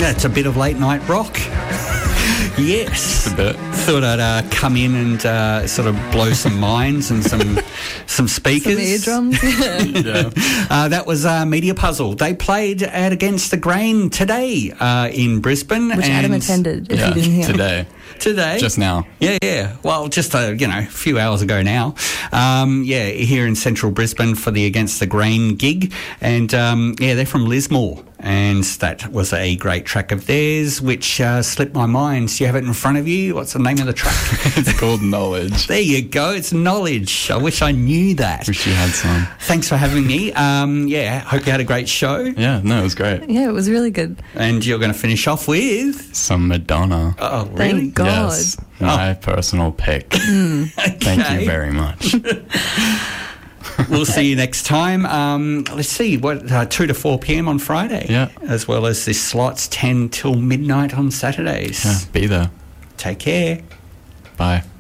That's a bit of late night rock. Yes. Just a bit. Thought I'd come in and sort of blow some minds and some speakers. Some eardrums. Yeah. That was Media Puzzle. They played at Against the Grain today in Brisbane. Which Adam attended, if Yeah, you didn't hear. Today? Just now. Yeah. Well, just a few hours ago now. Here in central Brisbane for the Against the Grain gig. And, they're from Lismore. And that was a great track of theirs, which slipped my mind. Do you have it in front of you? What's the name of the track? It's called Knowledge. There you go. It's Knowledge. I wish I knew that. Wish you had some. Thanks for having me. Hope you had a great show. Yeah, no, it was great. Yeah, it was really good. And you're going to finish off with... Some Madonna. Oh, really? Thank God. Yes, my personal pick. Thank you very much. We'll see you next time. Let's see, 2 to 4 p.m. on Friday. Yeah. As well as this slots 10 till midnight on Saturdays. Yeah, be there. Take care. Bye.